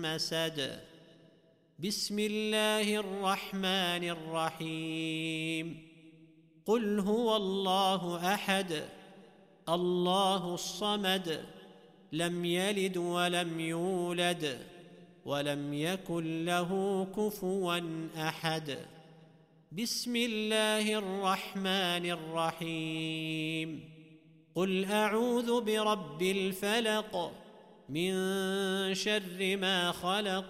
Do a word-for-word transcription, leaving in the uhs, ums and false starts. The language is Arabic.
مسد بسم الله الرحمن الرحيم قل هو الله أحد الله الصمد لم يلد ولم يولد ولم يكن له كفوا أحد بسم الله الرحمن الرحيم قل أعوذ برب الفلق من شر ما خلق